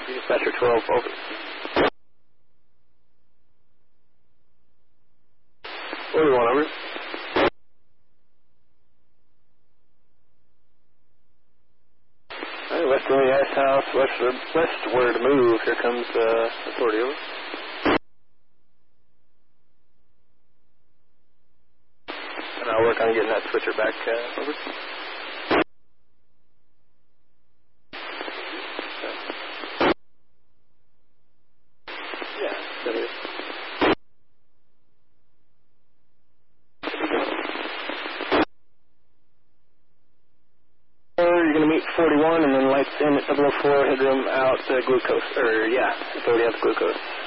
Dispatcher 12, over. 41, over. Alright, west of the ice house, westward move. Here comes authority, over. And I'll work on getting that switcher back, over. Yeah, that is. You're going to meet 41 and then lights in at 004, headroom out, glucose. Authority out glucose.